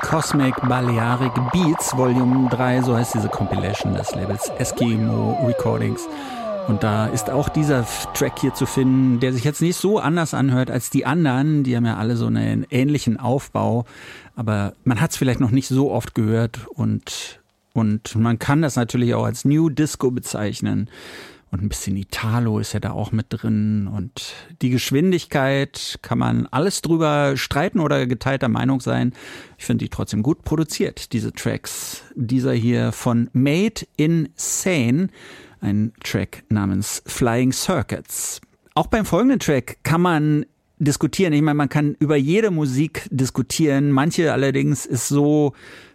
Cosmic Balearic Beats Volume 3, so heißt diese Compilation des Labels Eskimo Recordings. Und da ist auch dieser Track hier zu finden, der sich jetzt nicht so anders anhört als die anderen. Die haben ja alle so einen ähnlichen Aufbau. Aber man hat es vielleicht noch nicht so oft gehört. Und man kann das natürlich auch als New Disco bezeichnen. Und ein bisschen Italo ist ja da auch mit drin. Und die Geschwindigkeit, kann man alles drüber streiten oder geteilter Meinung sein. Ich finde die trotzdem gut produziert, diese Tracks. Dieser hier von Made Insane. Ein Track namens Flying Circuits. Auch beim folgenden Track kann man diskutieren. Ich meine, man kann über jede Musik diskutieren. Manche allerdings ist so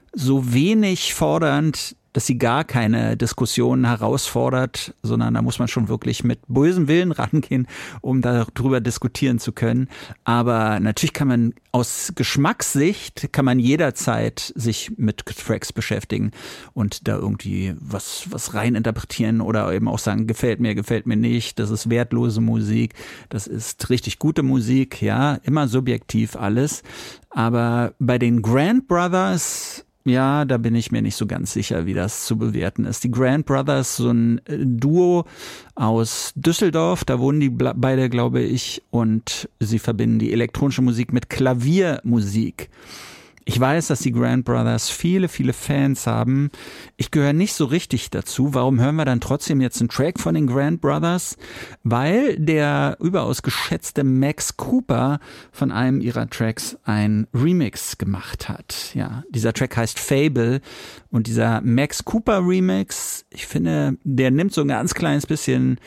wenig fordernd, dass sie gar keine Diskussion herausfordert, sondern da muss man schon wirklich mit bösem Willen rangehen, um darüber diskutieren zu können. Aber natürlich kann man aus Geschmackssicht, jederzeit sich mit Tracks beschäftigen und da irgendwie was rein interpretieren oder eben auch sagen, gefällt mir nicht, das ist wertlose Musik, das ist richtig gute Musik, ja, immer subjektiv alles. Aber bei den Grand Brothers, ja, da bin ich mir nicht so ganz sicher, wie das zu bewerten ist. Die Grand Brothers, so ein Duo aus Düsseldorf, da wohnen die beide, glaube ich, und sie verbinden die elektronische Musik mit Klaviermusik. Ich weiß, dass die Grand Brothers viele, viele Fans haben. Ich gehöre nicht so richtig dazu. Warum hören wir dann trotzdem jetzt einen Track von den Grand Brothers? Weil der überaus geschätzte Max Cooper von einem ihrer Tracks ein Remix gemacht hat. Ja, dieser Track heißt Fable und dieser Max Cooper Remix, ich finde, der nimmt so ein ganz kleines bisschen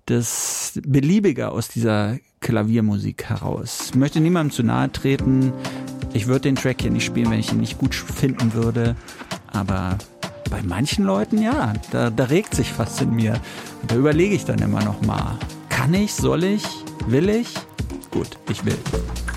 das Beliebige aus dieser Klaviermusik heraus. Ich möchte niemandem zu nahe treten. Ich würde den Track hier nicht spielen, wenn ich ihn nicht gut finden würde. Aber bei manchen Leuten, ja, da regt sich was in mir. Und da überlege ich dann immer noch mal. Kann ich, soll ich, will ich? Gut, ich will.